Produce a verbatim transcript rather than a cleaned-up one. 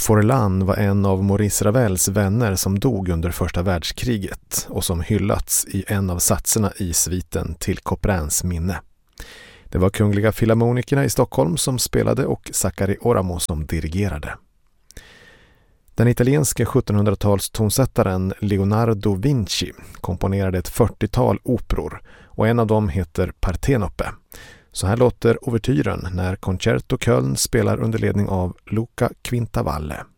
Forlan var en av Maurice Ravels vänner som dog under första världskriget och som hyllats i en av satserna i sviten till Couperins minne. Det var Kungliga Filharmonikerna i Stockholm som spelade och Zachary Oramo som dirigerade. Den italienske sjuttonhundratals tonsättaren Leonardo Vinci komponerade ett fyrtiotal operor och en av dem heter Partenope. Så här låter ouvertyren när Concerto Köln spelar under ledning av Luca Quintavalle.